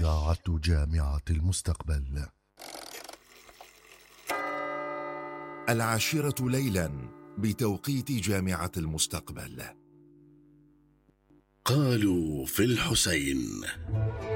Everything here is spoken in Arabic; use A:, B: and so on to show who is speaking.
A: إذاعة جامعة المستقبل.
B: 10 ليلا بتوقيت جامعة المستقبل.
C: قالوا في الحسين.